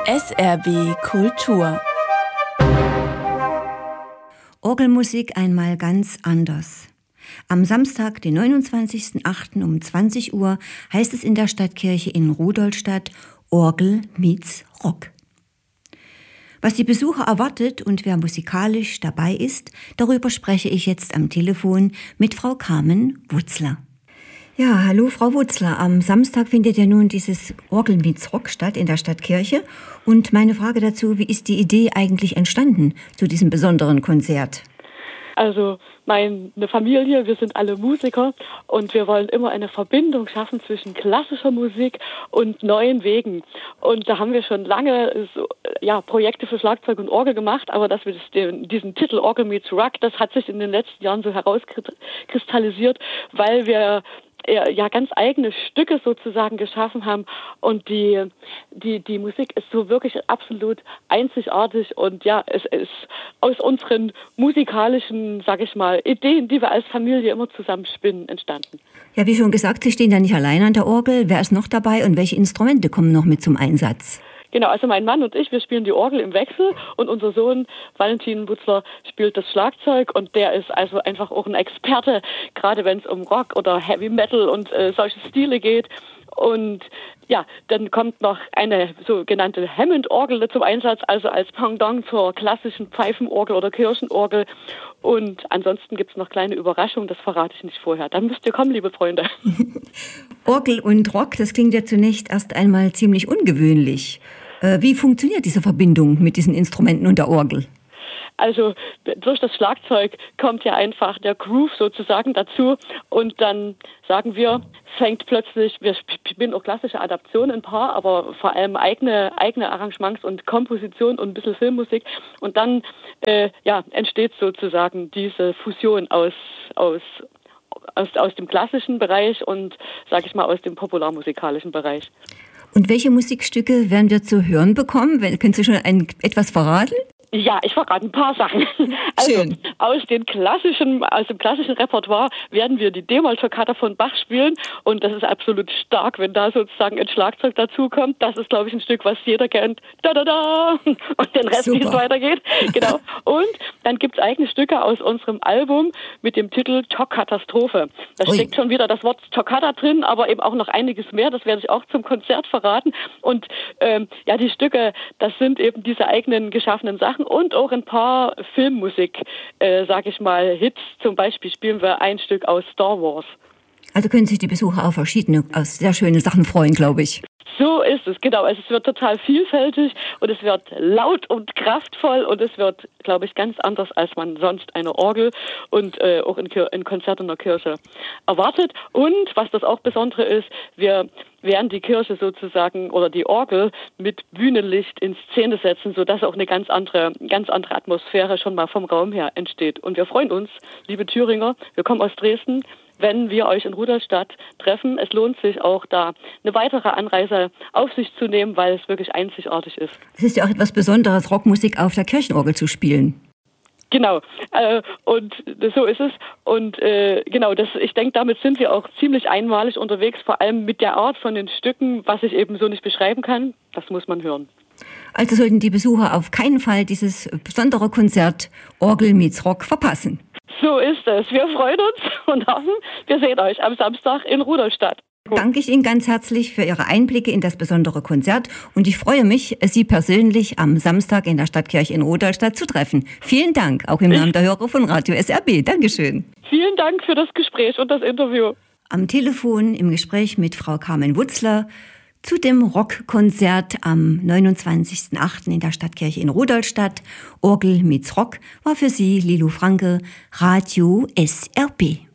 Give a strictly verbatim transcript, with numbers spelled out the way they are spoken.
S R B Kultur. Orgelmusik einmal ganz anders. Am Samstag, den neunundzwanzigsten achten um zwanzig Uhr, heißt es in der Stadtkirche in Rudolstadt Orgel meets Rock. Was die Besucher erwartet und wer musikalisch dabei ist, darüber spreche ich jetzt am Telefon mit Frau Carmen Wutzler. Ja, hallo Frau Wutzler. Am Samstag findet ja nun dieses Orgel meets Rock statt in der Stadtkirche. Und meine Frage dazu, wie ist die Idee eigentlich entstanden zu diesem besonderen Konzert? Also meine Familie, wir sind alle Musiker und wir wollen immer eine Verbindung schaffen zwischen klassischer Musik und neuen Wegen. Und da haben wir schon lange so, ja, Projekte für Schlagzeug und Orgel gemacht, aber dass wir das, den, diesen Titel Orgel meets Rock, das hat sich in den letzten Jahren so herauskristallisiert, weil wir ja ganz eigene Stücke sozusagen geschaffen haben und die die die Musik ist so wirklich absolut einzigartig und ja, es ist aus unseren musikalischen, sag ich mal, Ideen, die wir als Familie immer zusammenspinnen, entstanden. Ja, wie schon gesagt, Sie stehen da nicht allein an der Orgel. Wer ist noch dabei und welche Instrumente kommen noch mit zum Einsatz? Genau, also mein Mann und ich, wir spielen die Orgel im Wechsel und unser Sohn Valentin Wutzler spielt das Schlagzeug und der ist also einfach auch ein Experte, gerade wenn es um Rock oder Heavy Metal und äh, solche Stile geht. Und ja, dann kommt noch eine sogenannte Hammond-Orgel zum Einsatz, also als Pendant zur klassischen Pfeifenorgel oder Kirchenorgel. Und ansonsten gibt es noch kleine Überraschungen, das verrate ich nicht vorher. Dann müsst ihr kommen, liebe Freunde. Orgel und Rock, das klingt ja zunächst erst einmal ziemlich ungewöhnlich. Wie funktioniert diese Verbindung mit diesen Instrumenten und der Orgel? Also durch das Schlagzeug kommt ja einfach der Groove sozusagen dazu und dann sagen wir, fängt plötzlich, wir spielen auch klassische Adaptionen ein paar, aber vor allem eigene eigene Arrangements und Komposition und ein bisschen Filmmusik und dann äh, ja, entsteht sozusagen diese Fusion aus aus aus aus dem klassischen Bereich und, sag ich mal, aus dem popularmusikalischen Bereich. Und welche Musikstücke werden wir zu hören bekommen? Können Sie schon ein, etwas verraten? Ja, ich verrate ein paar Sachen. Also Schön. aus den klassischen, aus dem klassischen Repertoire werden wir die D-Moll-Toccata von Bach spielen und das ist absolut stark, wenn da sozusagen ein Schlagzeug dazukommt. Das ist, glaube ich, ein Stück, was jeder kennt. Da da da und den Rest, wie es weitergeht. Genau. Und dann gibt's eigene Stücke aus unserem Album mit dem Titel Toccatastrophe. Da steckt schon wieder das Wort Toccata drin, aber eben auch noch einiges mehr. Das werde ich auch zum Konzert verraten. Und ähm, ja, die Stücke, das sind eben diese eigenen geschaffenen Sachen. Und auch ein paar Filmmusik, äh, sag ich mal, Hits. Zum Beispiel spielen wir ein Stück aus Star Wars. Also können sich die Besucher auf verschiedene, aus sehr schöne Sachen freuen, glaube ich. So ist es, genau. Es wird total vielfältig und es wird laut und kraftvoll und es wird, glaube ich, ganz anders, als man sonst eine Orgel und äh, auch in, in Konzert in der Kirche erwartet. Und was das auch Besondere ist, wir werden die Kirche sozusagen oder die Orgel mit Bühnenlicht in Szene setzen, sodass auch eine ganz andere, ganz andere Atmosphäre schon mal vom Raum her entsteht. Und wir freuen uns, liebe Thüringer, wir kommen aus Dresden, wenn wir euch in Rudolstadt treffen. Es lohnt sich auch da eine weitere Anreise auf sich zu nehmen, weil es wirklich einzigartig ist. Es ist ja auch etwas Besonderes, Rockmusik auf der Kirchenorgel zu spielen. Genau, äh, und so ist es. Und äh, genau, das, ich denke, damit sind wir auch ziemlich einmalig unterwegs, vor allem mit der Art von den Stücken, was ich eben so nicht beschreiben kann. Das muss man hören. Also sollten die Besucher auf keinen Fall dieses besondere Konzert Orgel meets Rock verpassen. So ist es. Wir freuen uns und hoffen, wir sehen euch am Samstag in Rudolstadt. Danke ich Ihnen ganz herzlich für Ihre Einblicke in das besondere Konzert und ich freue mich, Sie persönlich am Samstag in der Stadtkirche in Rudolstadt zu treffen. Vielen Dank, auch im Namen der Hörer von Radio S R B. Dankeschön. Vielen Dank für das Gespräch und das Interview. Am Telefon im Gespräch mit Frau Carmen Wutzler zu dem Rockkonzert am neunundzwanzigsten achten in der Stadtkirche in Rudolstadt. Orgel meets Rock war für Sie Lilo Franke, Radio S R B.